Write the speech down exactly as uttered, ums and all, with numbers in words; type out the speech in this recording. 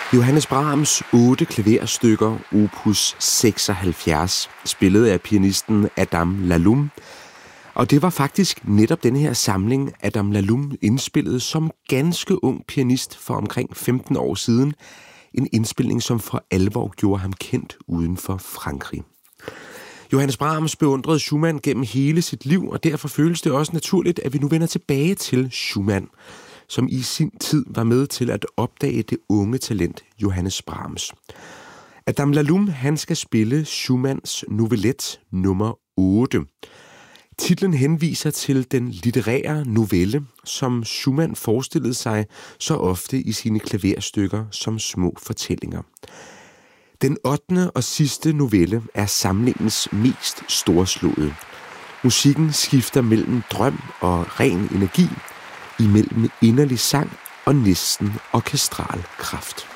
Johannes Brahms otte klaverstykker, opus seksoghalvfjerds, spillet af pianisten Adam Laloum. Og det var faktisk netop denne her samling, Adam Laloum indspillede som ganske ung pianist for omkring femten år siden. En indspilning, som for alvor gjorde ham kendt uden for Frankrig. Johannes Brahms beundrede Schumann gennem hele sit liv, og derfor føles det også naturligt, at vi nu vender tilbage til Schumann, som i sin tid var med til at opdage det unge talent Johannes Brahms. Adam Laloum, han skal spille Schumanns novellet nummer otte. Titlen henviser til den litterære novelle, som Schumann forestillede sig så ofte i sine klaverstykker som små fortællinger. Den ottende og sidste novelle er samlingens mest storslåede. Musikken skifter mellem drøm og ren energi, imellem inderlig sang og næsten orkestral kraft.